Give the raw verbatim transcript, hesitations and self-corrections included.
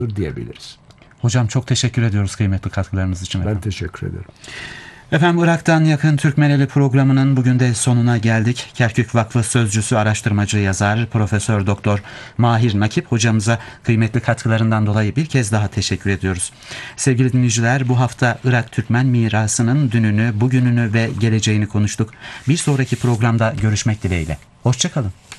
diyebiliriz. Hocam çok teşekkür ediyoruz kıymetli katkılarınız için. Ben Efendim. teşekkür ederim. Efendim Irak'tan yakın Türkmeneli programının bugün de sonuna geldik. Kerkük Vakfı Sözcüsü, araştırmacı, yazar, Profesör Doktor Mahir Nakip hocamıza kıymetli katkılarından dolayı bir kez daha teşekkür ediyoruz. Sevgili dinleyiciler, bu hafta Irak Türkmen mirasının dününü, bugününü ve geleceğini konuştuk. Bir sonraki programda görüşmek dileğiyle. Hoşça kalın.